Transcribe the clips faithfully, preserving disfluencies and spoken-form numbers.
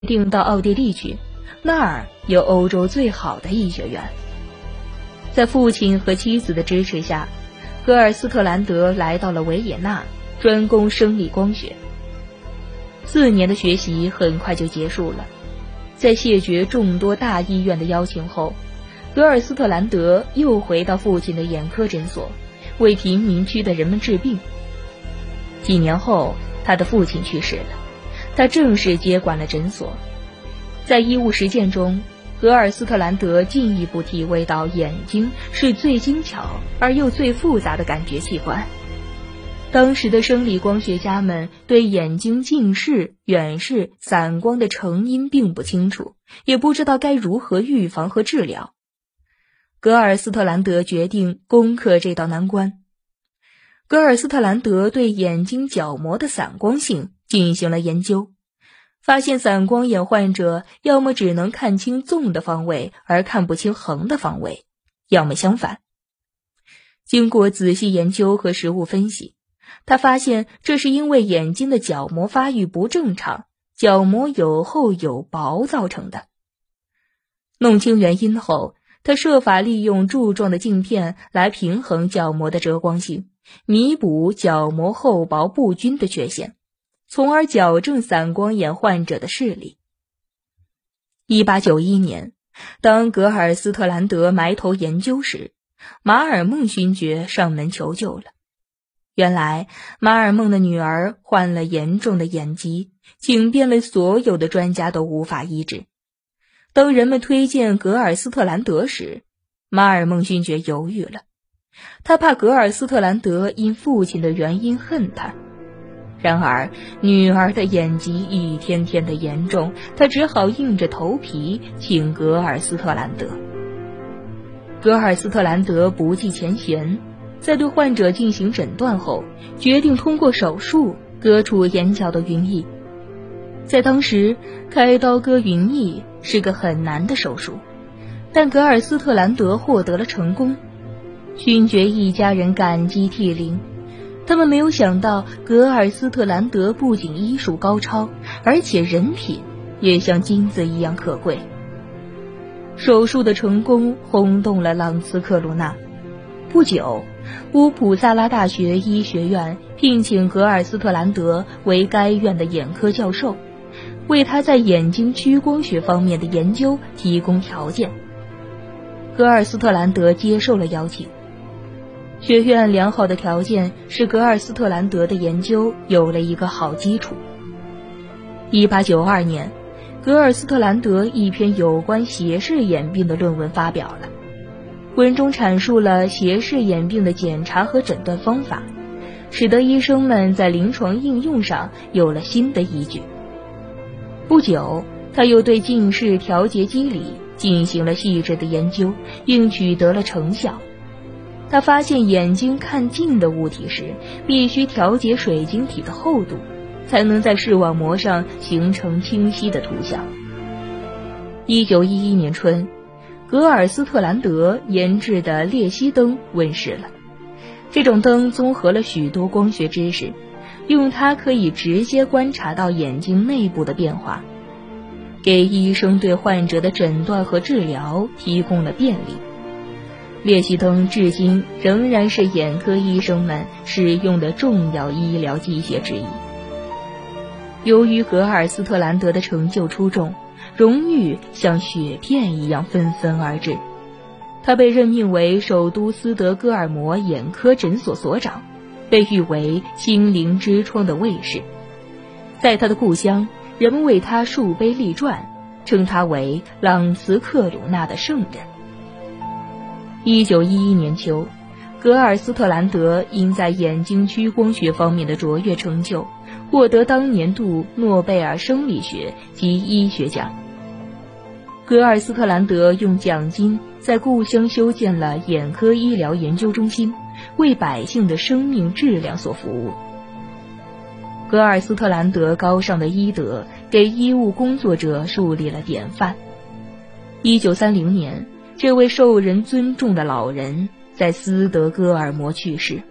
定到奥地利去，那儿有欧洲最好的医学院。在父亲和妻子的支持下，格尔斯特兰德来到了维也纳，专攻生理光学。四年的学习很快就结束了，在谢绝众多大医院的邀请后，格尔斯特兰德又回到父亲的眼科诊所，为贫民区的人们治病。几年后，他的父亲去世了，他正式接管了诊所。在医务实践中，格尔斯特兰德进一步体会到眼睛是最精巧而又最复杂的感觉器官。当时的生理光学家们对眼睛近视、远视、散光的成因并不清楚，也不知道该如何预防和治疗。格尔斯特兰德决定攻克这道难关。格尔斯特兰德对眼睛角膜的散光性进行了研究，发现散光眼患者要么只能看清纵的方位而看不清横的方位，要么相反。经过仔细研究和实物分析，他发现这是因为眼睛的角膜发育不正常，角膜有厚有薄造成的。弄清原因后，他设法利用柱状的镜片来平衡角膜的折光性，弥补角膜厚薄不均的缺陷，从而矫正散光眼患者的视力。一八九一年，当格尔斯特兰德埋头研究时，马尔梦勋爵上门求救了。原来马尔梦的女儿患了严重的眼疾，请遍了所有的专家都无法医治。当人们推荐格尔斯特兰德时，马尔梦勋爵犹豫了，他怕格尔斯特兰德因父亲的原因恨他。然而女儿的眼疾一天天的严重，他只好硬着头皮请格尔斯特兰德。格尔斯特兰德不计前嫌，在对患者进行诊断后，决定通过手术割除眼角的云翳。在当时，开刀割云翳是个很难的手术，但格尔斯特兰德获得了成功。勋爵一家人感激涕零，他们没有想到格尔斯特兰德不仅医术高超，而且人品也像金子一样可贵。手术的成功轰动了朗茨克鲁纳。不久，乌普萨拉大学医学院聘请格尔斯特兰德为该院的眼科教授，为他在眼睛屈光学方面的研究提供条件。格尔斯特兰德接受了邀请。学院良好的条件使格尔斯特兰德的研究有了一个好基础。一八九二年，格尔斯特兰德一篇有关斜视眼病的论文发表了。文中阐述了斜视眼病的检查和诊断方法，使得医生们在临床应用上有了新的依据。不久，他又对近视调节机理进行了细致的研究，并取得了成效。他发现眼睛看近的物体时，必须调节水晶体的厚度，才能在视网膜上形成清晰的图像。一九一一年春，格尔斯特兰德研制的列希灯问世了。这种灯综合了许多光学知识，用它可以直接观察到眼睛内部的变化，给医生对患者的诊断和治疗提供了便利。列希灯至今仍然是眼科医生们使用的重要医疗机械之一。由于格尔斯特兰德的成就出众，荣誉像雪片一样纷纷而至。他被任命为首都斯德哥尔摩眼科诊所所长，被誉为心灵之窗的卫士。在他的故乡，人们为他树碑立传，称他为朗茨克鲁纳的圣人。一九一一年秋，格尔斯特兰德因在眼睛屈光学方面的卓越成就，获得当年度诺贝尔生理学及医学奖。格尔斯特兰德用奖金在故乡修建了眼科医疗研究中心，为百姓的生命质量所服务。格尔斯特兰德高尚的医德给医务工作者树立了典范。一九三零年，这位受人尊重的老人在斯德哥尔摩去世。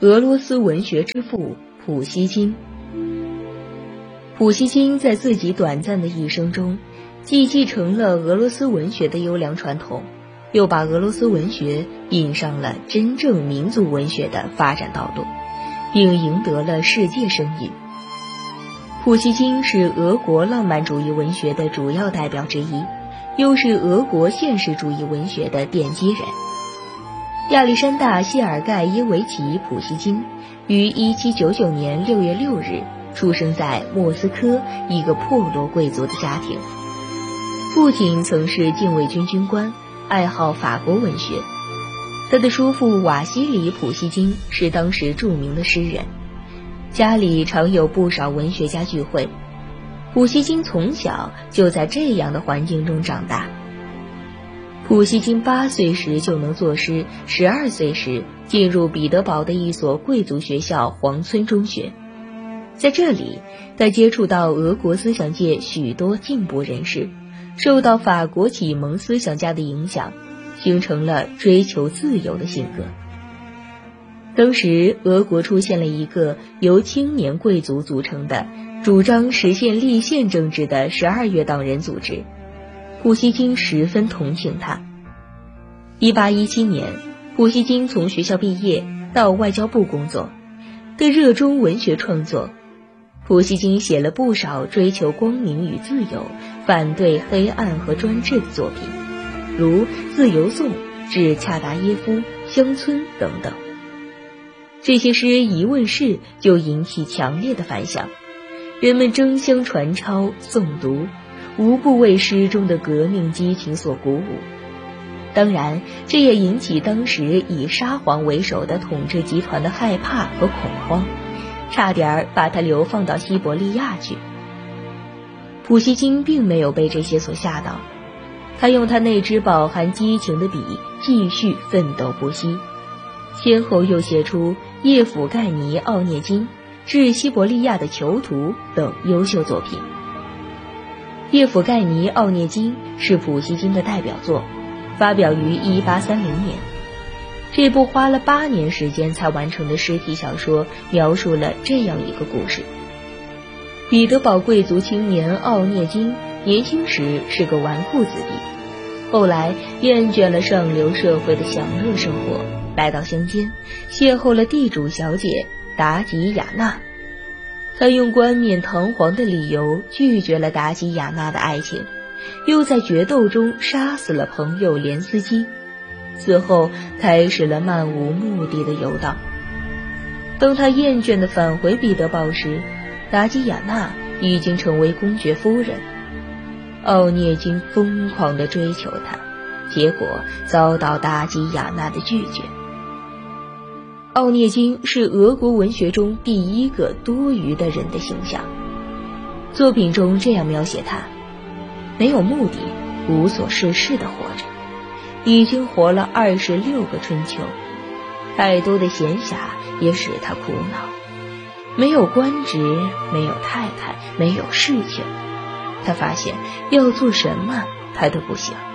俄罗斯文学之父普希金。普希金在自己短暂的一生中，既继承了俄罗斯文学的优良传统，又把俄罗斯文学引上了真正民族文学的发展道路，并赢得了世界声誉。普希金是俄国浪漫主义文学的主要代表之一，又是俄国现实主义文学的奠基人。亚历山大·谢尔盖耶维奇·普希金于一七九九年六月六日出生在莫斯科一个破落贵族的家庭，父亲曾是禁卫军军官，爱好法国文学。他的叔父瓦西里·普希金是当时著名的诗人，家里常有不少文学家聚会。普希金从小就在这样的环境中长大。普希金八岁时就能作诗，十二岁时进入彼得堡的一所贵族学校皇村中学。在这里，他接触到俄国思想界许多进步人士，受到法国启蒙思想家的影响，形成了追求自由的性格。当时，俄国出现了一个由青年贵族组成的、主张实现立宪政治的十二月党人组织。普希金十分同情他。一八一七年，普希金从学校毕业，到外交部工作。他热衷文学创作，普希金写了不少追求光明与自由、反对黑暗和专制的作品，如《自由颂》、《致恰达耶夫》、《乡村》等等。这些诗一问世就引起强烈的反响，人们争相传抄诵读，无不为诗中的革命激情所鼓舞。当然，这也引起当时以沙皇为首的统治集团的害怕和恐慌，差点把他流放到西伯利亚去。普希金并没有被这些所吓倒，他用他那支饱含激情的笔继续奋斗不息，先后又写出《叶甫盖尼·奥涅金》、《致西伯利亚的囚徒》等优秀作品。《叶甫盖尼·奥涅金》是普希金的代表作，发表于一八三零年。这部花了八年时间才完成的诗体小说，描述了这样一个故事：彼得堡贵族青年奥涅金年轻时是个纨绔子弟，后来厌倦了上流社会的享乐生活，来到乡间，邂逅了地主小姐达吉亚娜。他用冠冕堂皇的理由拒绝了达吉亚娜的爱情，又在决斗中杀死了朋友连斯基，此后开始了漫无目的的游荡。当他厌倦地返回彼得堡时，达吉亚娜已经成为公爵夫人。奥涅金疯狂地追求她，结果遭到达吉亚娜的拒绝。奥涅金是俄国文学中第一个多余的人的形象。作品中这样描写他：没有目的，无所事事地活着，已经活了二十六个春秋，太多的闲暇也使他苦恼。没有官职，没有太太，没有事情，他发现要做什么他都不行。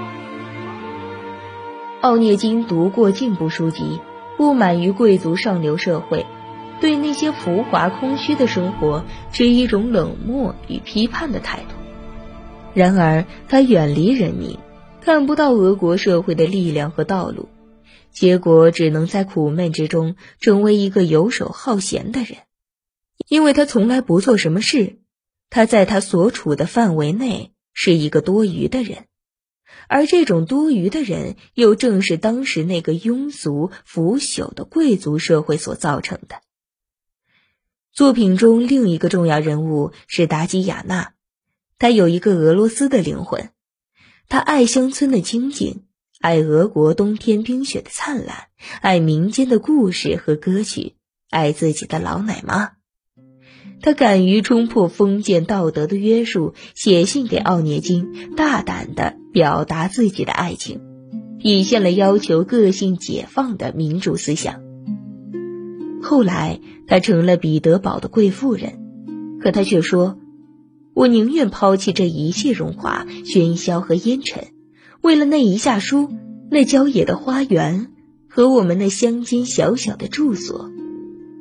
奥涅金读过进步书籍，不满于贵族上流社会，对那些浮华空虚的生活持一种冷漠与批判的态度。然而他远离人民，看不到俄国社会的力量和道路，结果只能在苦闷之中成为一个游手好闲的人。因为他从来不做什么事，他在他所处的范围内是一个多余的人，而这种多余的人又正是当时那个庸俗腐朽的贵族社会所造成的。作品中另一个重要人物是达吉亚娜，她有一个俄罗斯的灵魂，她爱乡村的清静，爱俄国冬天冰雪的灿烂，爱民间的故事和歌曲，爱自己的老奶妈。他敢于冲破封建道德的约束，写信给奥涅金，大胆地表达自己的爱情，体现了要求个性解放的民主思想。后来他成了彼得堡的贵妇人，可他却说，我宁愿抛弃这一切荣华、喧嚣和烟尘，为了那一下书、那郊野的花园和我们那乡间小小的住所，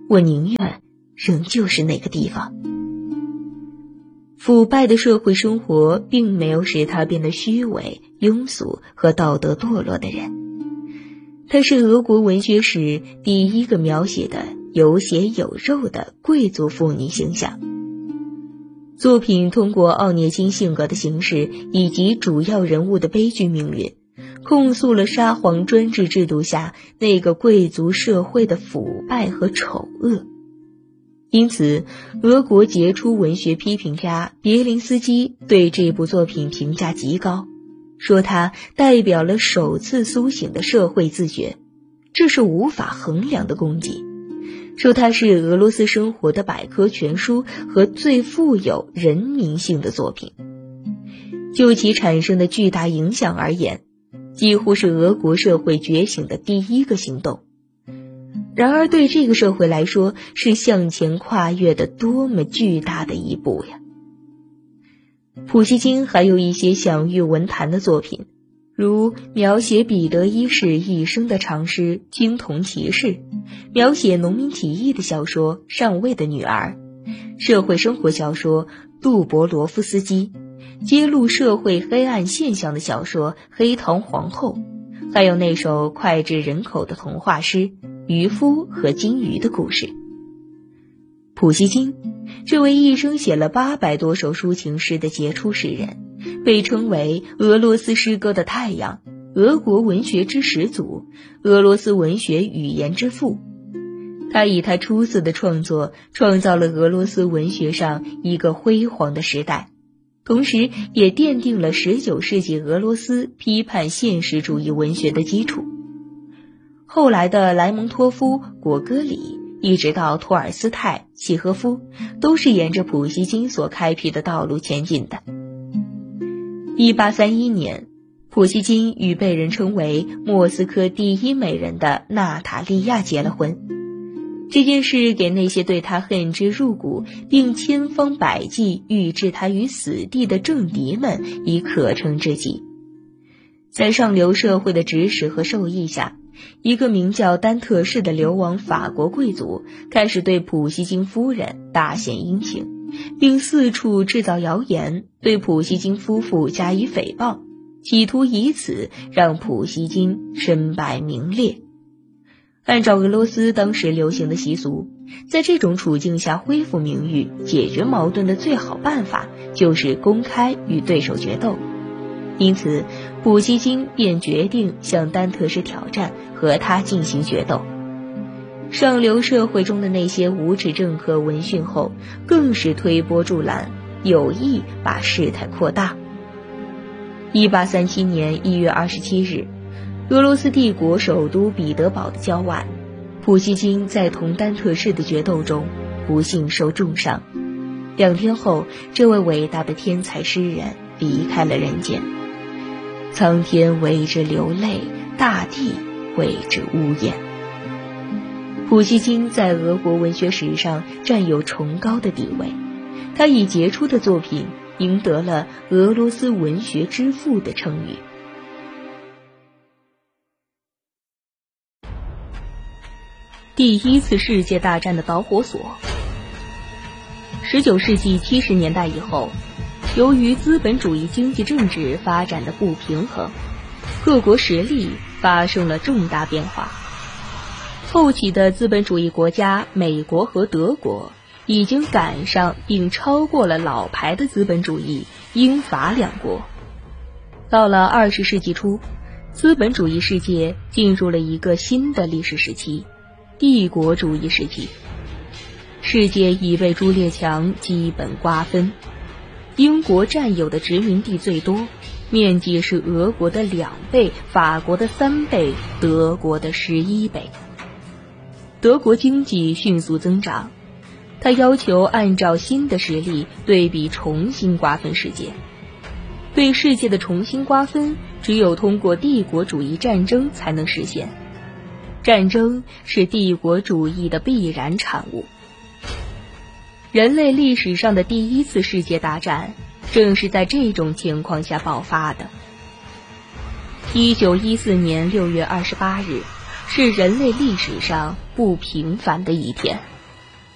我宁愿仍旧是那个地方。腐败的社会生活并没有使他变得虚伪、庸俗和道德堕落的人。他是俄国文学史第一个描写的有血有肉的贵族妇女形象。作品通过奥涅金性格的形式以及主要人物的悲剧命运，控诉了沙皇专制制度下那个贵族社会的腐败和丑恶。因此，俄国杰出文学批评家别林斯基对这部作品评价极高，说它代表了首次苏醒的社会自觉，这是无法衡量的功绩，说它是俄罗斯生活的百科全书和最富有人民性的作品。就其产生的巨大影响而言，几乎是俄国社会觉醒的第一个行动。然而对这个社会来说，是向前跨越的多么巨大的一步呀！普希金还有一些享誉文坛的作品，如描写彼得一世一生的长诗《青铜骑士》，描写农民起义的小说《上尉的女儿》，社会生活小说《杜博罗夫斯基》，揭露社会黑暗现象的小说《黑糖皇后》，还有那首脍炙人口的童话诗《渔夫和金鱼的故事》。普希金，这位一生写了八百多首抒情诗的杰出诗人，被称为俄罗斯诗歌的太阳，俄国文学之始祖，俄罗斯文学语言之父。他以他出色的创作创造了俄罗斯文学上一个辉煌的时代，同时也奠定了十九世纪俄罗斯批判现实主义文学的基础。后来的莱蒙托夫、果戈里，一直到托尔斯泰、契诃夫，都是沿着普希金所开辟的道路前进的。一八三一年，普希金与被人称为莫斯科第一美人的娜塔莉亚结了婚。这件事给那些对他恨之入骨并千方百计欲置他于死地的政敌们以可乘之机。在上流社会的指使和授意下，一个名叫丹特士的流亡法国贵族开始对普希金夫人大献殷勤，并四处制造谣言，对普希金夫妇加以诽谤，企图以此让普希金身败名裂。按照俄罗斯当时流行的习俗，在这种处境下恢复名誉、解决矛盾的最好办法就是公开与对手决斗。因此，普希金便决定向丹特士挑战，和他进行决斗。上流社会中的那些无耻政客闻讯后，更是推波助澜，有意把事态扩大。一八三七年一月二十七日，俄罗斯帝国首都彼得堡的郊外，普希金在同丹特士的决斗中不幸受重伤。两天后，这位伟大的天才诗人离开了人间。苍天为之流泪，大地为之呜咽。普希金在俄国文学史上占有崇高的地位，他以杰出的作品赢得了俄罗斯文学之父的称誉。第一次世界大战的导火索。十九世纪七十年代以后，由于资本主义经济政治发展的不平衡，各国实力发生了重大变化。后起的资本主义国家美国和德国已经赶上并超过了老牌的资本主义英法两国。到了二十世纪初，资本主义世界进入了一个新的历史时期，帝国主义时期。世界已被朱列强基本瓜分，英国占有的殖民地最多，面积是俄国的两倍，法国的三倍，德国的十一倍。德国经济迅速增长，他要求按照新的实力对比重新瓜分世界。对世界的重新瓜分，只有通过帝国主义战争才能实现。战争是帝国主义的必然产物。人类历史上的第一次世界大战正是在这种情况下爆发的。一九一四年六月二十八日是人类历史上不平凡的一天。